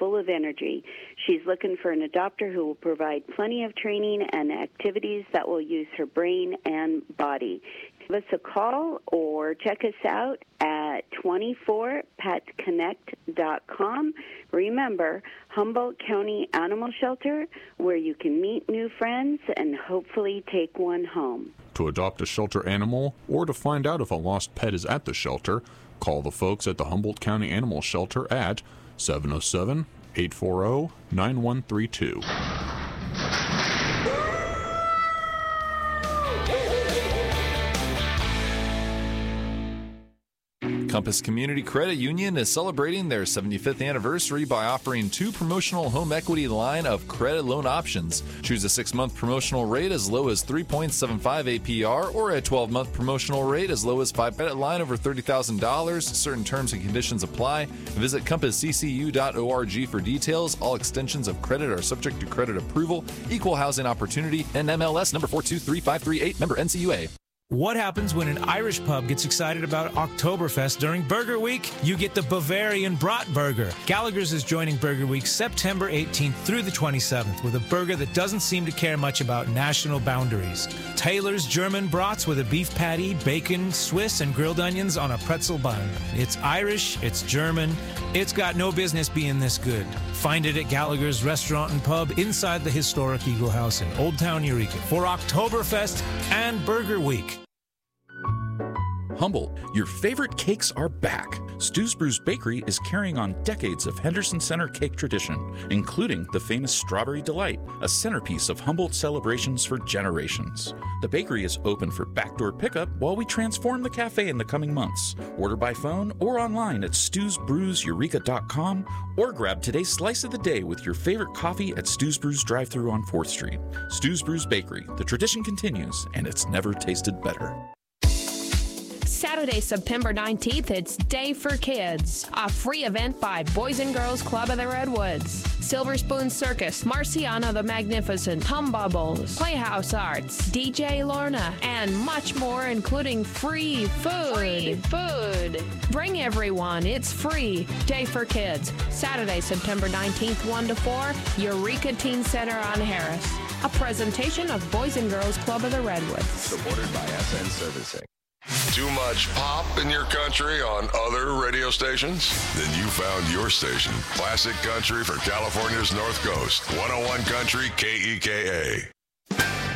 full of energy. She's looking for an adopter who will provide plenty of training and activities that will use her brain and body. Give us a call or check us out at 24petconnect.com. Remember, Humboldt County Animal Shelter, where you can meet new friends and hopefully take one home. To adopt a shelter animal or to find out if a lost pet is at the shelter, call the folks at the Humboldt County Animal Shelter at 707-840-9132. Compass Community Credit Union is celebrating their 75th anniversary by offering 2 promotional home equity line of credit loan options. Choose a 6-month promotional rate as low as 3.75 APR or a 12-month promotional rate as low as 5 credit line over $30,000. Certain terms and conditions apply. Visit compassccu.org for details. All extensions of credit are subject to credit approval. Equal housing opportunity. NMLS number 423538. Member NCUA. What happens when an Irish pub gets excited about Oktoberfest during Burger Week? You get the Bavarian Bratburger. Gallagher's is joining Burger Week September 18th through the 27th with a burger that doesn't seem to care much about national boundaries. Taylor's German brats with a beef patty, bacon, Swiss, and grilled onions on a pretzel bun. It's Irish, it's German, it's got no business being this good. Find it at Gallagher's Restaurant and Pub inside the historic Eagle House in Old Town Eureka for Oktoberfest and Burger Week. Humboldt, your favorite cakes are back. Stu's Brews Bakery is carrying on decades of Henderson Center cake tradition, including the famous Strawberry Delight, a centerpiece of Humboldt celebrations for generations. The bakery is open for backdoor pickup while we transform the cafe in the coming months. Order by phone or online at stewsbrewseureka.com or grab today's slice of the day with your favorite coffee at Stu's Brews drive-thru on 4th Street. Stu's Brews Bakery. The tradition continues, and it's never tasted better. Saturday, September 19th, it's Day for Kids, a free event by Boys and Girls Club of the Redwoods, Silver Spoon Circus, Marciana the Magnificent, Hum Bubbles, Playhouse Arts, DJ Lorna, and much more, including free food. Bring everyone. It's free. Day for Kids, Saturday, September 19th, 1 to 4, Eureka Teen Center on Harris. A presentation of Boys and Girls Club of the Redwoods. Supported by SN Servicing. Too much pop in your country on other radio stations? Then you found your station. Classic country for California's North Coast. 101 Country KEKA.